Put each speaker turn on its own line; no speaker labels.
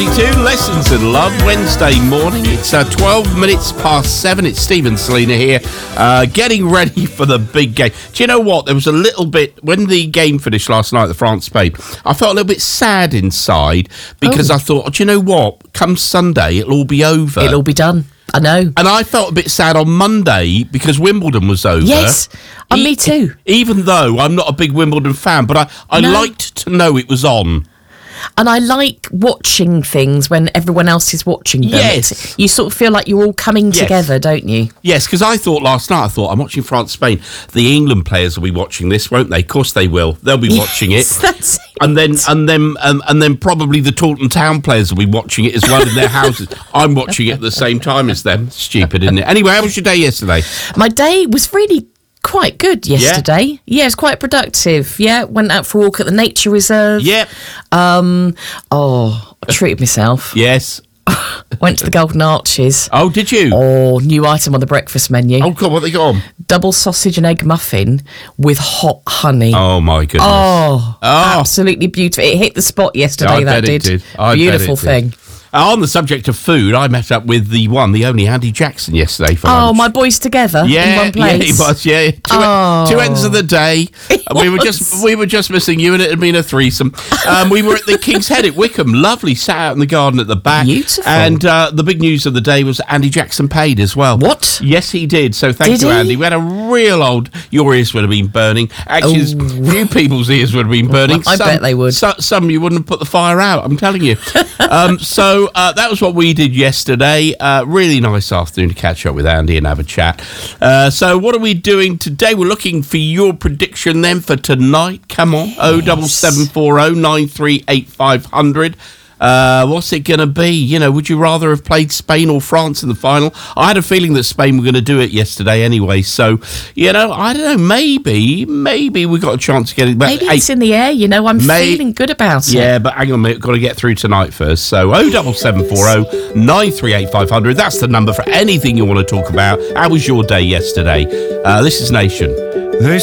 42, Lessons in Love, Wednesday morning. It's 12 minutes past 7. It's Stephen Selina here, getting ready for the big game. Do you know what? There was a little bit, when the game finished last night, the France-Spain, I felt a little bit sad inside because I thought, do you know what? Come Sunday, it'll all be over.
It'll all be done. I know.
And I felt a bit sad on Monday because Wimbledon was over.
Yes, me too.
Even though I'm not a big Wimbledon fan, but I liked to know it was on.
And I like watching things when everyone else is watching them.
Yes.
You sort of feel like you're all coming together, don't you?
Yes, because I thought last night, I'm watching France-Spain. The England players will be watching this, won't they? Of course they will. They'll be watching it.
That's it.
And then probably the Taunton Town players will be watching it as well in their houses. I'm watching it at the same time as them. Stupid, isn't it? Anyway, how was your day yesterday?
My day was really quite good yesterday. Yeah, it was quite productive. Yeah, went out for a walk at the nature reserve.
Yep.
I treated myself.
Yes.
Went to the Golden Arches.
Oh, did you?
Oh, new item on the breakfast menu.
Oh, God, what they got on?
Double sausage and egg muffin with hot honey.
Oh, my goodness.
Oh, absolutely beautiful. It hit the spot yesterday,
I
that
bet it
did.
I
Beautiful
bet it did.
thing.
On the subject of food, I met up with the only Andy Jackson yesterday for
Oh,
lunch.
my boys together in one place.
Yeah, he was, yeah. Two ends of the day. We were just missing you, and it had been a threesome. We were at the King's Head at Wickham. Lovely, sat out in the garden at the back.
Beautiful.
And the big news of the day was Andy Jackson paid as well.
What?
Yes, he did. So thank you, Andy. We had a real old... Your ears would have been burning. Actually, a few people's ears would have been burning.
I bet they would.
Some you wouldn't have put the fire out, I'm telling you. So that was what we did yesterday. Really nice afternoon to catch up with Andy and have a chat. So what are we doing today? We're looking for your prediction then for tonight. Come on, 07740 938 500. What's it going to be? You know, would you rather have played Spain or France in the final? I had a feeling that Spain were going to do it yesterday anyway. So, you know, I don't know. Maybe we got a chance to get it. But
maybe it's in the air, you know. I'm feeling good about it.
Yeah, but hang on a minute. Got to get through tonight first. So 07740 938 500. That's the number for anything you want to talk about. How was your day yesterday? This is Nation.